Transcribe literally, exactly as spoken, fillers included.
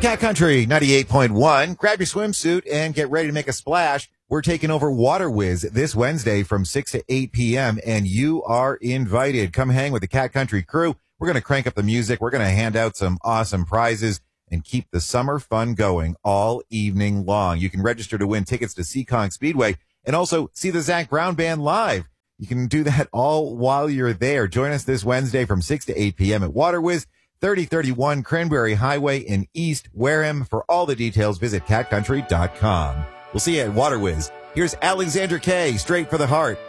Cat Country ninety-eight point one. Grab your swimsuit and get ready to make a splash. We're taking over Water Whiz this Wednesday from six to eight p.m. and you are invited. Come hang with the Cat Country crew. We're going to crank up the music. We're going to hand out some awesome prizes and keep the summer fun going all evening long. You can register to win tickets to Seekonk Speedway and also see the Zach Brown Band live. You can do that all while you're there. Join us this Wednesday from six to eight p.m. at Water Whiz, thirty thirty-one Cranberry Highway in East Wareham. For all the details, visit cat country dot com. We'll see you at Water Whiz. Here's Alexandra Kay, Straight for the Heart.